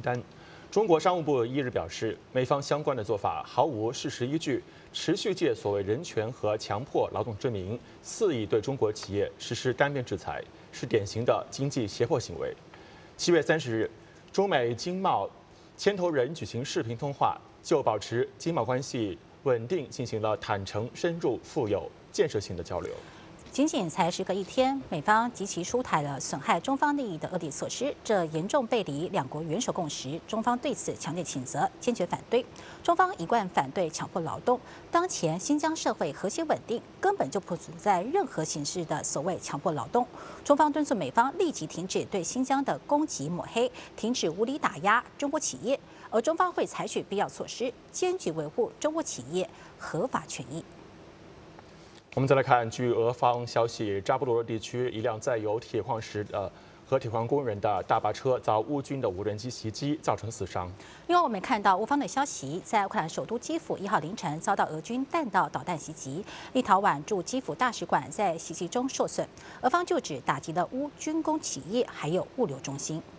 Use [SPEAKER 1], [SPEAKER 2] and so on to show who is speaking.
[SPEAKER 1] 单。中国商务部1日表示，美方相关的做法毫无事实依据，持续借所谓人权和强迫劳动之名，肆意对中国企业实施单边制裁，是典型的经济胁迫行为。7月30日，中美经贸牵头人举行视频通话，就保持经贸关系稳定进行了坦诚、深入、富有建设性的交流。
[SPEAKER 2] 仅仅才时隔1天，美方及其出台了损害中方利益的恶劣措施，这严重背离两国元首共识。中方对此强烈谴责，坚决反对。中方一贯反对强迫劳动。当前新疆社会和谐稳定，根本就不存在任何形式的所谓强迫劳动。中方敦促美方立即停止对新疆的攻击抹黑，停止无理打压中国企业，而中方会采取必要措施，坚决维护中国企业合法权益。
[SPEAKER 1] 我们再来看，据俄方消息，扎波罗热地区一辆载有铁矿石和铁矿工人的大巴车遭乌军的无人机袭击，造成死伤。
[SPEAKER 2] 另外，我们看到乌方的消息，在乌克兰首都基辅1号凌晨遭到俄军弹道导弹袭击，立陶宛驻基辅大使馆在袭击中受损。俄方就指打击了乌军工企业还有物流中心。